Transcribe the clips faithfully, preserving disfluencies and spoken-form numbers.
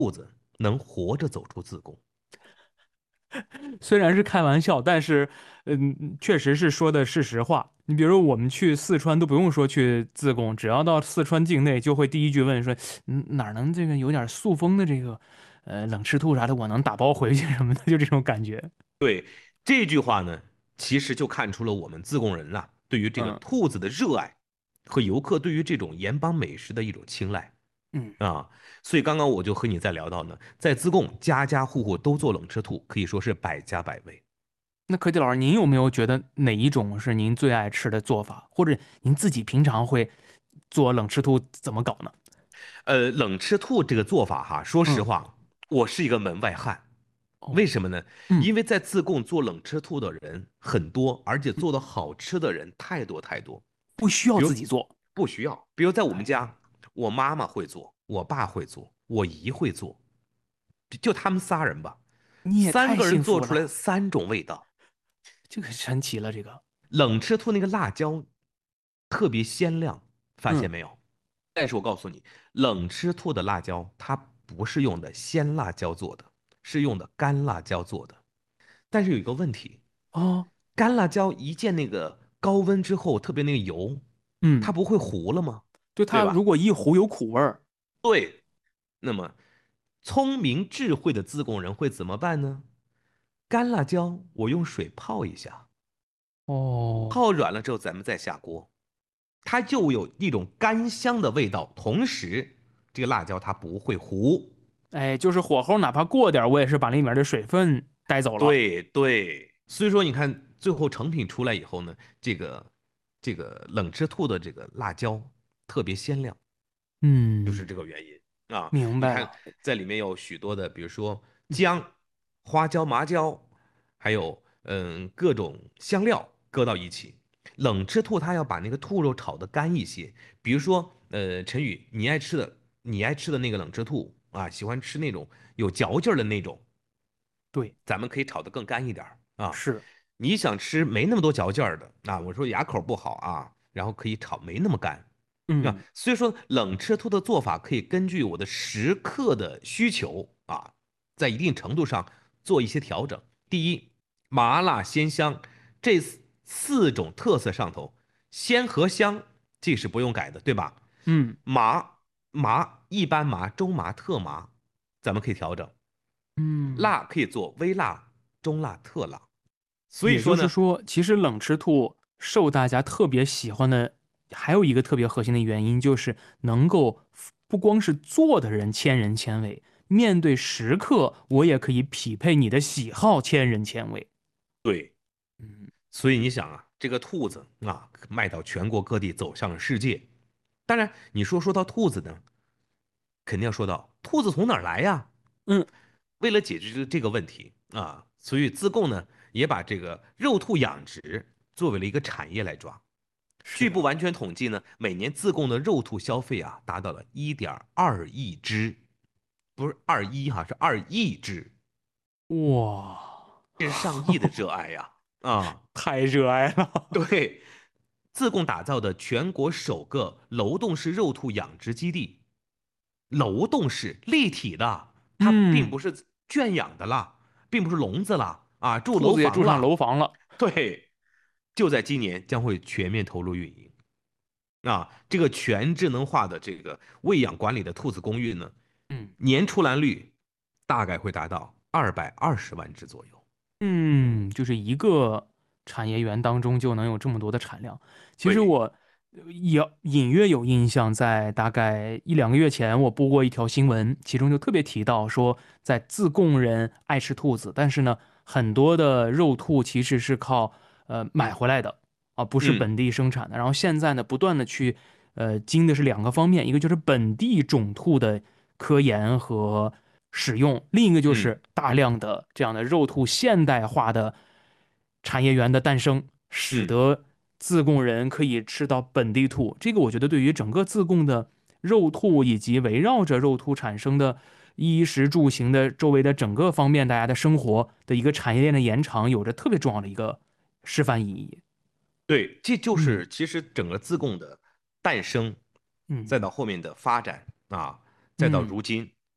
兔子能活着走出自贡。 虽然是开玩笑，但是，嗯，确实是说的是实话。你比如我们去四川都不用说去自贡，只要到四川境内，就会第一句问说，嗯，哪儿能这个有点塑封的这个，呃，冷吃兔啥的，我能打包回去什么的，就这种感觉。 对，这句话呢，其实就看出了我们自贡人呐、对于这个嗯兔子的热爱和游客对于这种盐帮美食的一种青睐嗯， 啊。所以刚刚我就和你在聊到呢，在自贡家家户户都做冷吃兔，可以说是百家百味。 那柯基老师，您有没有觉得哪一种是您最爱吃的做法，或者您自己平常会做冷吃兔怎么搞呢？ 呃，冷吃兔这个做法哈，说实嗯， 话，我是一个门外汉。为哦， 什么呢？ 嗯， 因为在自贡做冷吃兔的人很多，而且做的好吃的人太多太多。 不需要比如自己做。 不需要，比如在我们哎， 家，我妈妈会做，我爸会做，我姨会做，就他们仨人吧， 你也太三个人幸福了， 做出来三种味道。 这个神奇了，这个。 冷吃兔那个辣椒特别鲜亮，发嗯。 现没有？但是我告诉你，冷吃兔的辣椒它不是用的鲜辣椒做的，是用的干辣椒做的。但是有一个问题， 哦， 干辣椒一见那个高温之后，特别那个油，它嗯， 不会糊了吗？ 就对吧？ 它如果一糊有苦味儿。 对。那么，聪明智慧的自贡人会怎么办呢？干辣椒我用水泡一下， 哦， 泡软了之后咱们再下锅，它就有一种干香的味道，同时这个辣椒它不会糊。 哎，就是火候哪怕过点儿我也是把里面的水分带走了。 对对，所以说你看最后成品出来以后呢，这个这个冷吃兔的这个辣椒特别鲜亮，就是嗯， 这个原因啊。你看明白了。 在里面有许多的，比如说姜、花椒、麻椒，还有嗯各种香料搁到一起。冷吃兔它要把那个兔肉炒得干一些，比如说呃陈宇你爱吃的你爱吃的那个冷吃兔啊，喜欢吃那种有嚼劲儿的那种， 对， 咱们可以炒得更干一点儿啊。 是， 你想吃没那么多嚼劲儿的啊，我说牙口不好啊，然后可以炒没那么干。啊， 嗯所以说冷吃兔的做法可以根据我的食客的需求啊，在一定程度上做一些调整。第一，麻辣鲜香这四四种特色上头，鲜和香这是不用改的，对吧？ 嗯麻麻一般麻、中麻、特麻，咱们可以调整。 嗯， 辣可以做微辣、中辣、特辣。所以也就说呢， 是说，其实冷吃兔受大家特别喜欢的，还有一个特别核心的原因，就是能够不光是做的人千人千味，面对食客，我也可以匹配你的喜好千人千味。 对， 嗯， 所以你想啊，这个兔子啊，卖到全国各地，走向了世界。当然，你说说到兔子呢，肯定要说到兔子从哪儿来呀？ 嗯， 为了解决这这个问题啊，所以自贡呢也把这个肉兔养殖作为了一个产业来抓。 是的。 据不完全统计呢，每年自贡的肉兔消费啊达到了一点二亿只，不是二一哈，是二亿只， 哇， 这是上亿的热爱呀！啊， 太热爱了。 对，自贡打造的全国首个楼栋式肉兔养殖基地，楼栋式立体的，它并嗯， 不是圈养的啦，并不是笼子啦，啊，住楼兔子也住上房了。 楼房了。 对，就在今年将会全面投入运营。啊，这个全智能化的这个喂养管理的兔子公寓呢， 嗯年出栏率大概会达到二百二十万只左右。 嗯，就是一个产业园当中就能有这么多的产量。其实对， 我呃也隐约有印象，在大概一两个月前，我播过一条新闻，其中就特别提到说，在自贡人爱吃兔子，但是呢，很多的肉兔其实是靠呃买回来的啊，不是嗯本地生产的。然后现在呢，不断的去呃精的是两个方面，一个就是本地种兔的科研和使用，另一个就嗯， 是大量的这样的肉兔现代化的产业园的诞生，使嗯， 得自贡人可以吃到本地兔。这个我觉得对于整个自贡的肉兔以及围绕着肉兔产生的衣食住行的周围的整个方面，大家的生活的一个产业链的延长，有着特别重要的一个示范意义。 对，这就嗯是其实整个自贡的诞生， 嗯再到后面的发展啊，再到嗯， 如今。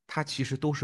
它其实都是。